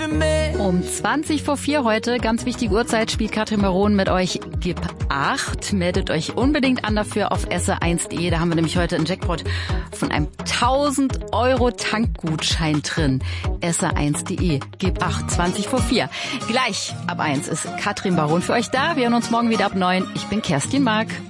Um 20 vor 4 heute, ganz wichtige Uhrzeit, spielt Katrin Baron mit euch Gib 8. Meldet euch unbedingt an dafür auf esse1.de. Da haben wir nämlich heute einen Jackpot von einem 1000 € Tankgutschein drin. esse1.de. Gib 8, 20 vor 4. Gleich ab 1 ist Katrin Baron für euch da. Wir hören uns morgen wieder ab 9. Ich bin Kerstin Mark.